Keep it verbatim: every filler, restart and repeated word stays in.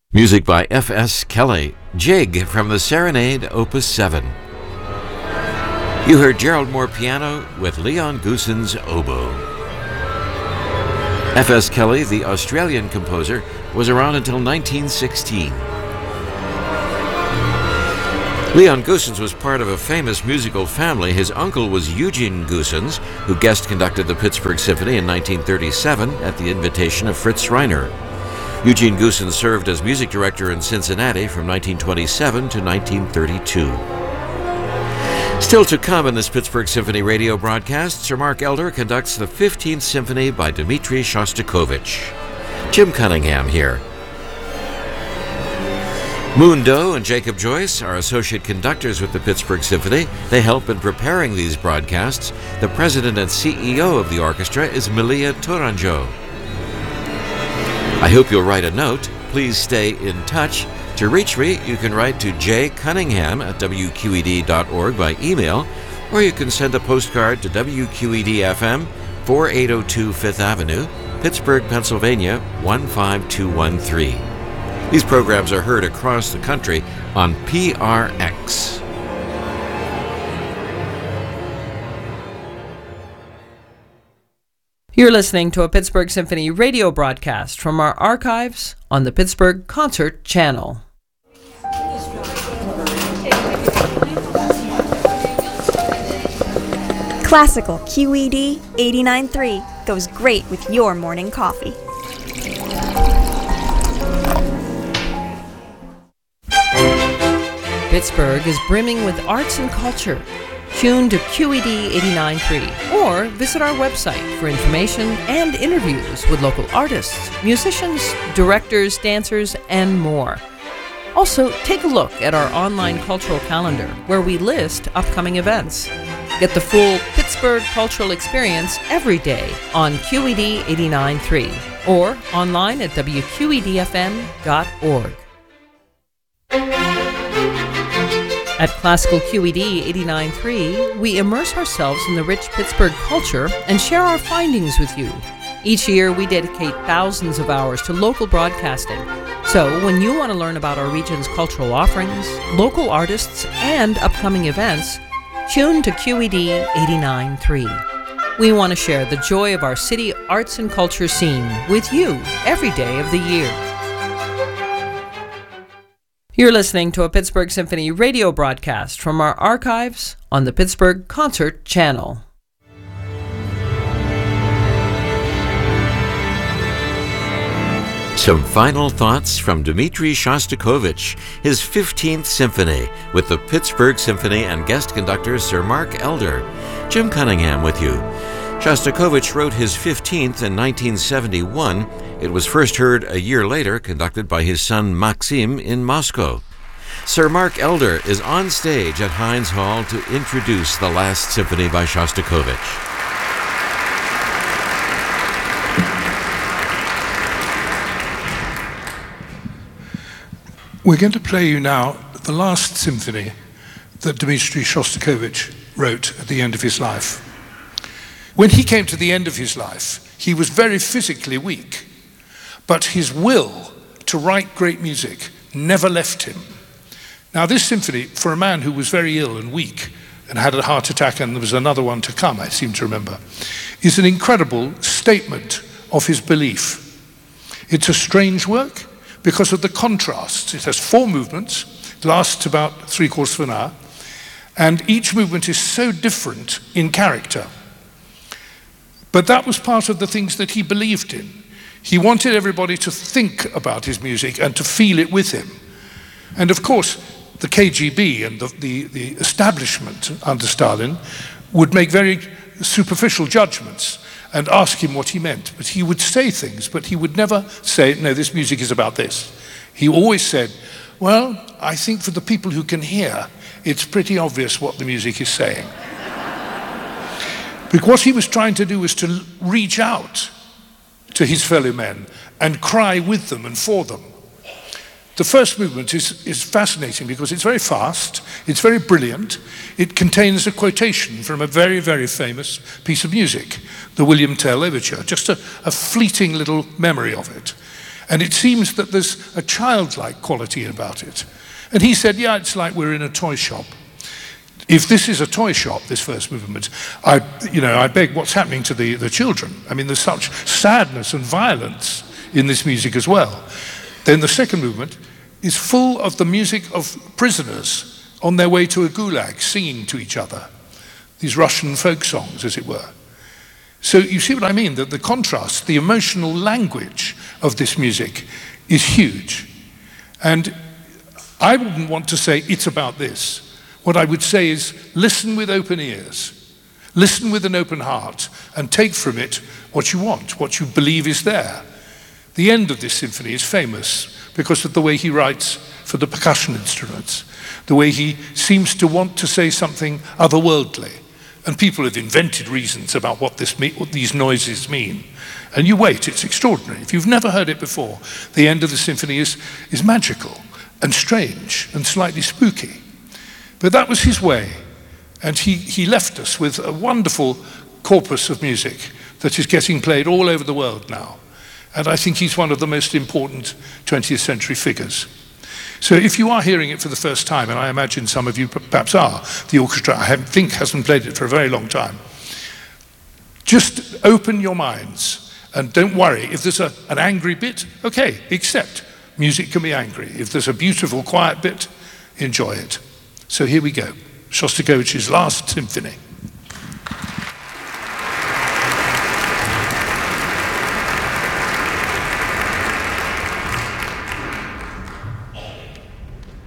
Music by F S Kelly, Jig from the Serenade, Opus seven. You heard Gerald Moore piano with Leon Goossens oboe. F S Kelly, the Australian composer, was around until nineteen sixteen. Leon Goossens was part of a famous musical family. His uncle was Eugene Goossens, who guest conducted the Pittsburgh Symphony in nineteen thirty-seven at the invitation of Fritz Reiner. Eugene Goossens served as music director in Cincinnati from nineteen twenty-seven to nineteen thirty-two. Still to come in this Pittsburgh Symphony radio broadcast, Sir Mark Elder conducts the fifteenth Symphony by Dmitri Shostakovich. Jim Cunningham here. Moon Doe and Jacob Joyce are associate conductors with the Pittsburgh Symphony. They help in preparing these broadcasts. The president and C E O of the orchestra is Milia Tourangeau. I hope you'll write a note. Please stay in touch. To reach me, you can write to j cunningham at w q e d dot org by email, or you can send a postcard to W Q E D F M, forty-eight oh two Fifth Avenue, Pittsburgh, Pennsylvania, one five two one three. These programs are heard across the country on P R X. You're listening to a Pittsburgh Symphony radio broadcast from our archives on the Pittsburgh Concert Channel. Classical Q E D eighty-nine point three goes great with your morning coffee. Pittsburgh is brimming with arts and culture. Tune to Q E D eighty-nine point three or visit our website for information and interviews with local artists, musicians, directors, dancers, and more. Also, take a look at our online cultural calendar where we list upcoming events. Get the full Pittsburgh cultural experience every day on Q E D eighty-nine point three or online at w q e d f m dot org. At Classical Q E D eighty-nine point three, we immerse ourselves in the rich Pittsburgh culture and share our findings with you. Each year, we dedicate thousands of hours to local broadcasting. So, when you want to learn about our region's cultural offerings, local artists, and upcoming events, tune to Q E D eighty-nine point three. We want to share the joy of our city arts and culture scene with you every day of the year. You're listening to a Pittsburgh Symphony radio broadcast from our archives on the Pittsburgh Concert Channel. Some final thoughts from Dmitri Shostakovich, his fifteenth Symphony, with the Pittsburgh Symphony and guest conductor Sir Mark Elder. Jim Cunningham with you. Shostakovich wrote his fifteenth in nineteen seventy-one. It was first heard a year later, conducted by his son Maxim in Moscow. Sir Mark Elder is on stage at Heinz Hall to introduce the last symphony by Shostakovich. We're going to play you now the last symphony that Dmitri Shostakovich wrote at the end of his life. When he came to the end of his life, he was very physically weak, but his will to write great music never left him. Now, this symphony, for a man who was very ill and weak and had a heart attack, and there was another one to come, I seem to remember, is an incredible statement of his belief. It's a strange work because of the contrasts. It has four movements, it lasts about three quarters of an hour, and each movement is so different in character. But that was part of the things that he believed in. He wanted everybody to think about his music and to feel it with him. And of course, the K G B and the, the, the establishment under Stalin would make very superficial judgments and ask him what he meant. But he would say things, but he would never say, no, this music is about this. He always said, well, I think for the people who can hear, it's pretty obvious what the music is saying. Because what he was trying to do was to reach out to his fellow men and cry with them and for them. The first movement is, is fascinating because it's very fast, it's very brilliant, it contains a quotation from a very, very famous piece of music, the William Tell Overture, just a, a fleeting little memory of it. And it seems that there's a childlike quality about it. And he said, yeah, it's like we're in a toy shop. If this is a toy shop, this first movement, I, you know, I beg, what's happening to the, the children? I mean, there's such sadness and violence in this music as well. Then the second movement is full of the music of prisoners on their way to a gulag, singing to each other. These Russian folk songs, as it were. So you see what I mean, that the contrast, the emotional language of this music is huge. And I wouldn't want to say it's about this. What I would say is listen with open ears, listen with an open heart, and take from it what you want, what you believe is there. The end of this symphony is famous because of the way he writes for the percussion instruments, the way he seems to want to say something otherworldly. And people have invented reasons about what, this me what these noises mean. And you wait, it's extraordinary. If you've never heard it before, the end of the symphony is, is magical and strange and slightly spooky. But that was his way. And he, he left us with a wonderful corpus of music that is getting played all over the world now. And I think he's one of the most important twentieth century figures. So if you are hearing it for the first time, and I imagine some of you perhaps are, the orchestra, I think, hasn't played it for a very long time, just open your minds and don't worry. If there's a, an angry bit, okay, accept. Music can be angry. If there's a beautiful, quiet bit, enjoy it. So here we go, Shostakovich's Last Symphony.